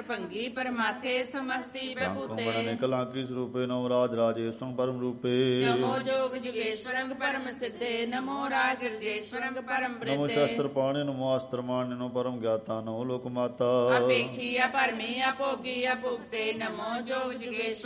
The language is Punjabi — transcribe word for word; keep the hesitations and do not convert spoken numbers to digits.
ਭੰਗੀ ਪਰਮਾਥੇ ਸਮਸਤੀ ਬਪੂਤੇ ਨਿਕਲਾਂਕੀ ਸਰੂਪੇ ਨਮੋ ਰਾਜ ਰਾਜੇਸ਼ਵਰੰ ਪਰਮ ਰੂਪੇ ਨਮੋ ਜੋਗ ਜੁਗੇਸ਼ਵਰੰ ਪਰਮ ਸਿੱਧੇ ਨਮੋ ਰਾਜ ਰਾਜੇਸ਼ਵਰੰ ਪਰਮ ਬ੍ਰਿਤੇ ਨਮੋ ਸ਼ਸਤਰ ਪਾਣੇ ਨਮੋ ਅਸਤਰ ਮਾਣੇ ਨਮੋ ਪਰਮ ਗਿਆਤਾ ਨਮੋ ਲੋਕ ਮਾਤਾ ਅਪੇਖੀ ਅਪਰਮੀ ਅਭੋਗੀ ਅਭੁਗਤੇ ਨਮੋ ਜੋਗ ਜੁਗੇਸ਼ਵਰ